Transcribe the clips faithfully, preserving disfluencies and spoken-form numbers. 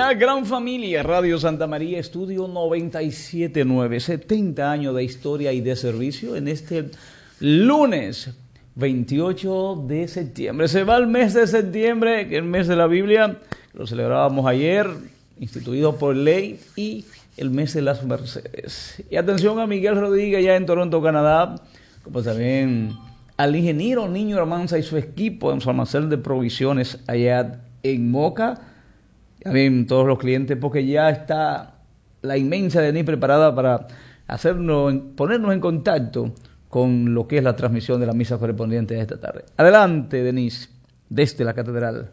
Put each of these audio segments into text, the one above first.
La Gran Familia, Radio Santa María, Estudio noventa y siete punto nueve, setenta años de historia y de servicio en este lunes veintiocho de septiembre. Se va el mes de septiembre, que es el mes de la Biblia, lo celebrábamos ayer, instituido por ley, y el mes de las Mercedes. Y atención a Miguel Rodríguez allá en Toronto, Canadá, como también al ingeniero Niño Hermanza y su equipo en su almacén de provisiones allá en Moca. También todos los clientes, porque ya está la inmensa Denise preparada para hacernos, ponernos en contacto con lo que es la transmisión de la misa correspondiente de esta tarde. Adelante, Denise, desde la catedral.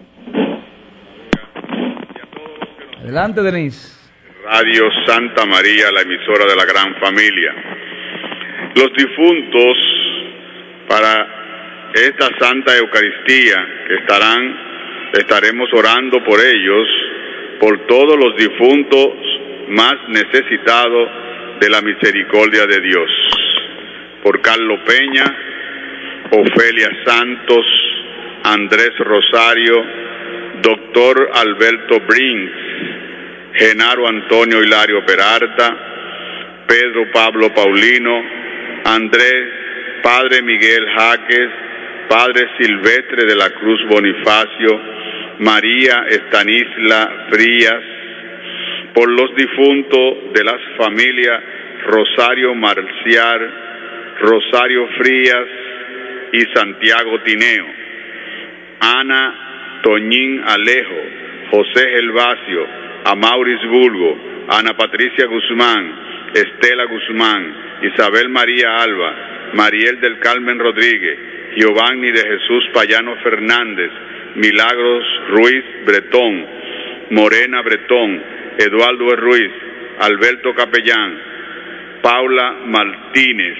Adelante, Denise. Radio Santa María, la emisora de la Gran Familia. Los difuntos para esta Santa Eucaristía que estarán Estaremos orando por ellos, por todos los difuntos más necesitados de la misericordia de Dios. Por Carlos Peña, Ofelia Santos, Andrés Rosario, Doctor Alberto Brinks, Genaro Antonio Hilario Peralta, Pedro Pablo Paulino, Andrés, Padre Miguel Jaques, Padre Silvestre de la Cruz Bonifacio, María Estanisla Frías, por los difuntos de las familias Rosario Marciar, Rosario Frías y Santiago Tineo, Ana Toñín Alejo, José Gervasio, Amauris Bulgo, Ana Patricia Guzmán, Estela Guzmán, Isabel María Alba, Mariel del Carmen Rodríguez, Giovanni de Jesús Payano Fernández, Milagros Ruiz Bretón, Morena Bretón, Eduardo Ruiz, Alberto Capellán, Paula Martínez,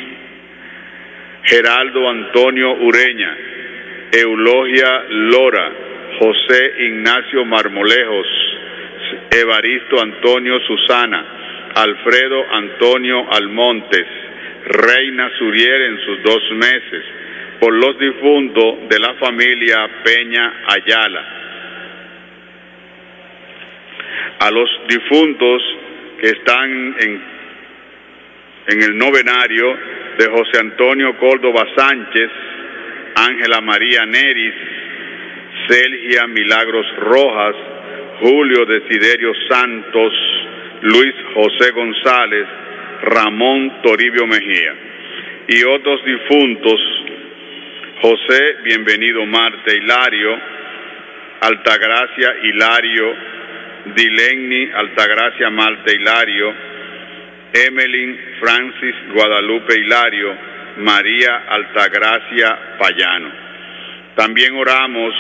Geraldo Antonio Ureña, Eulogia Lora, José Ignacio Marmolejos, Evaristo Antonio Susana, Alfredo Antonio Almontes, Reina Suriel en sus dos meses, por los difuntos de la familia Peña Ayala, a los difuntos que están en, en el novenario de José Antonio Córdoba Sánchez, Ángela María Neris, Celgia Milagros Rojas, Julio Desiderio Santos, Luis José González, Ramón Toribio Mejía, y otros difuntos: José Bienvenido Marte Hilario, Altagracia Hilario, Dilegni Altagracia Marte Hilario, Emelyn Francis Guadalupe Hilario, María Altagracia Payano. También oramos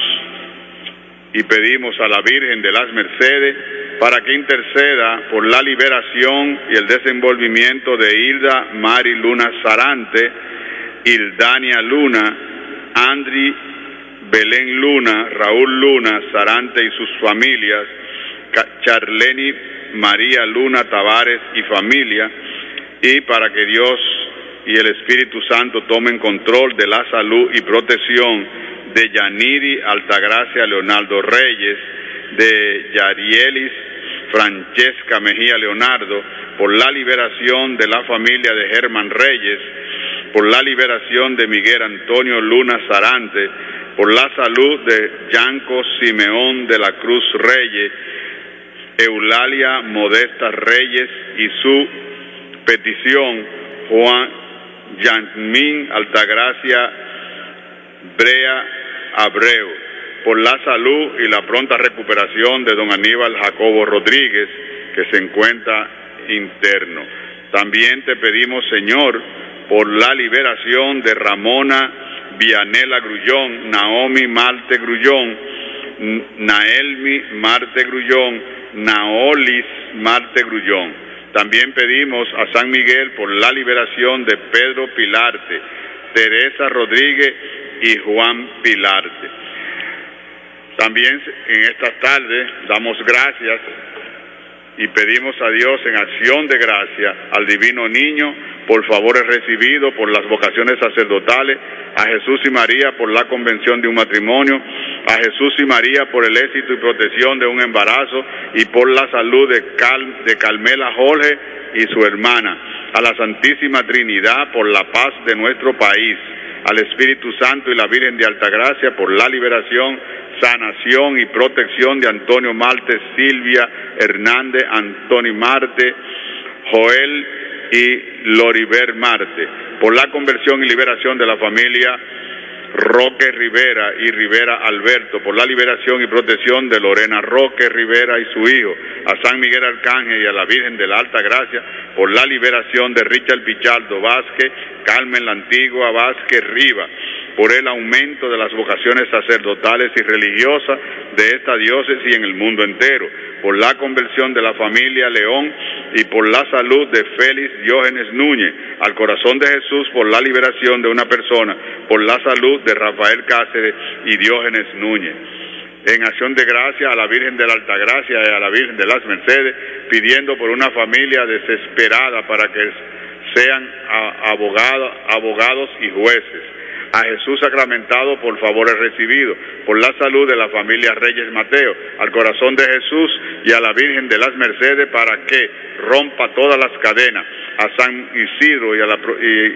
y pedimos a la Virgen de las Mercedes para que interceda por la liberación y el desenvolvimiento de Hilda Mari Luna Sarante, Hildania Luna, Andri Belén Luna, Raúl Luna Sarante y sus familias, Charleni María Luna Tavares y familia, y para que Dios y el Espíritu Santo tomen control de la salud y protección de Yaniri Altagracia Leonardo Reyes, de Yarielis Francesca Mejía Leonardo, por la liberación de la familia de Germán Reyes, por la liberación de Miguel Antonio Luna Sarante, por la salud de Yanco Simeón de la Cruz Reyes, Eulalia Modesta Reyes y su petición, Juan Yasmín Altagracia Brea Abreu, por la salud y la pronta recuperación de don Aníbal Jacobo Rodríguez, que se encuentra interno. También te pedimos, Señor, por la liberación de Ramona Vianela Grullón, Naomi Marte Grullón, Naelmi Marte Grullón, Naolis Marte Grullón. También pedimos a San Miguel por la liberación de Pedro Pilarte, Teresa Rodríguez y Juan Pilarte. También en esta tarde damos gracias y pedimos a Dios en acción de gracia al divino niño por favores recibidos, por las vocaciones sacerdotales, a Jesús y María por la convención de un matrimonio, a Jesús y María por el éxito y protección de un embarazo y por la salud de, Cal, de Carmela Jorge y su hermana, a la Santísima Trinidad por la paz de nuestro país, al Espíritu Santo y la Virgen de Altagracia por la liberación, sanación y protección de Antonio Marte, Silvia Hernández, Antonio Marte, Joel y Loriber Marte, por la conversión y liberación de la familia Roque Rivera y Rivera Alberto, por la liberación y protección de Lorena Roque Rivera y su hijo, a San Miguel Arcángel y a la Virgen de la Alta Gracia, por la liberación de Richard Pichardo Vázquez, Carmen la Antigua Vázquez Riva, por el aumento de las vocaciones sacerdotales y religiosas de esta diócesis y en el mundo entero, por la conversión de la familia León y por la salud de Félix Diógenes Núñez, al corazón de Jesús por la liberación de una persona, por la salud de Rafael Cáceres y Diógenes Núñez. En acción de gracia a la Virgen de la Altagracia y a la Virgen de las Mercedes, pidiendo por una familia desesperada para que sean abogados, abogados y jueces. A Jesús sacramentado por favores recibidos, por la salud de la familia Reyes Mateo, al corazón de Jesús y a la Virgen de las Mercedes para que rompa todas las cadenas, a San Isidro y, a la, y,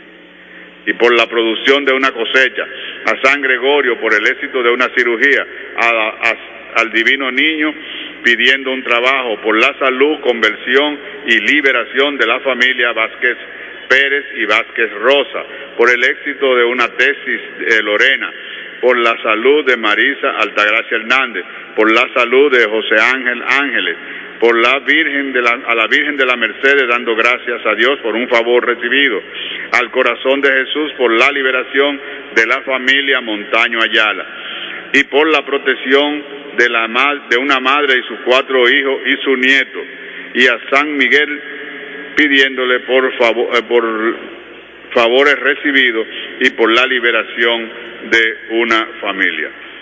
y por la producción de una cosecha, a San Gregorio por el éxito de una cirugía, a, a, al divino niño pidiendo un trabajo, por la salud, conversión y liberación de la familia Vázquez Pérez y Vázquez Rosa, por el éxito de una tesis de Lorena, por la salud de Marisa Altagracia Hernández, por la salud de José Ángel Ángeles, por la Virgen de la, a la Virgen de la Mercedes dando gracias a Dios por un favor recibido, al corazón de Jesús por la liberación de la familia Montaño Ayala y por la protección de, la, de una madre y sus cuatro hijos y su nieto, y a San Miguel pidiéndole por, favor, eh, por favores recibidos y por la liberación de una familia.